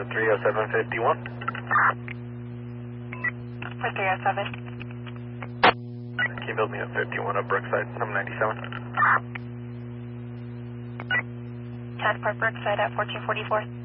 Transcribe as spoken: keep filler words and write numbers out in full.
for three oh seven fifty-one. For three oh seven. Can you build me a fifty-one up Brookside, I'm ninety-seven. ten for Brookside at fourteen forty-four.